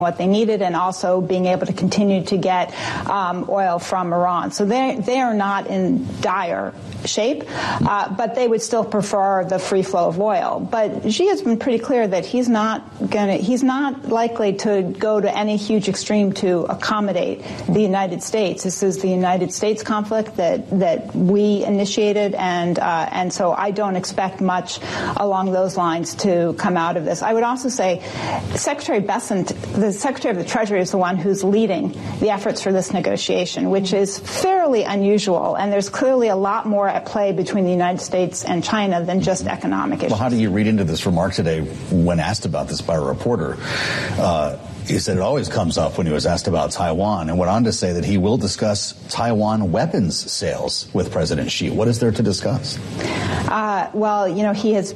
what they needed, and also being able to continue to get oil from Iran. So they are not in dire shape, but they would still prefer the free flow of oil. But Xi has been pretty clear that he's not likely to go to any huge extreme to accommodate the United States. This is the United States conflict that we initiated, and so I don't expect much along those lines to come out of this. I would also say Secretary Bessent, the Secretary of the Treasury, is the one who's leading the efforts for this negotiation, which is fairly unusual, and there's clearly a lot more at play between the United States and China than just economic issues. Well, how do you read into this remark today when asked about this by a reporter? He said it always comes up when he was asked about Taiwan, and went on to say that he will discuss Taiwan weapons sales with President Xi. What is there to discuss? Well, he has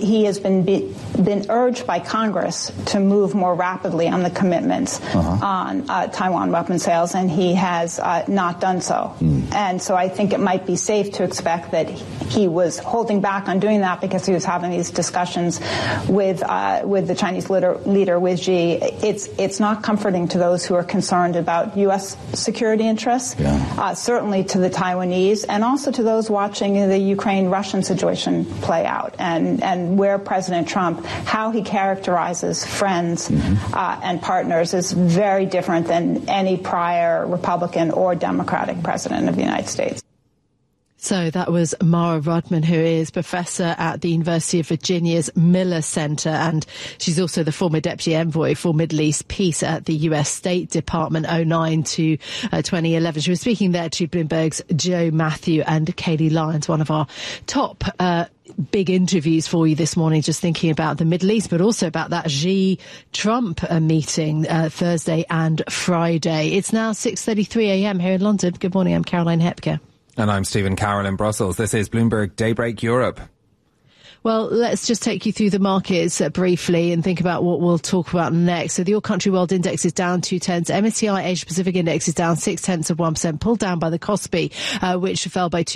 been urged by Congress to move more rapidly on the commitments on Taiwan weapons sales, and he has not done so. And so I think it might be safe to expect that he was holding back on doing that because he was having these discussions with the Chinese leader, with Xi. It's not comforting to those who are concerned about U.S. security interests, certainly to the Taiwanese, and also to those watching the Ukraine-Russian situation play out, and where President Trump, how he characterizes friends and partners is very different than any prior Republican or Democratic president of the United States. So that was Mara Rodman, who is professor at the University of Virginia's Miller Center, and she's also the former deputy envoy for Middle East peace at the US State Department 2009 to 2011. She was speaking there to Bloomberg's Joe Matthew and Katie Lyons, one of our top big interviews for you this morning, just thinking about the Middle East, but also about that Xi-Trump meeting Thursday and Friday. It's now 6:33 a.m. here in London. Good morning, I'm Caroline Hepker. And I'm Stephen Carroll in Brussels. This is Bloomberg Daybreak Europe. Well, let's just take you through the markets briefly and think about what we'll talk about next. So the All Country World Index is down 0.2. MSCI Asia Pacific Index is down 0.6%, pulled down by the Kospi, which fell by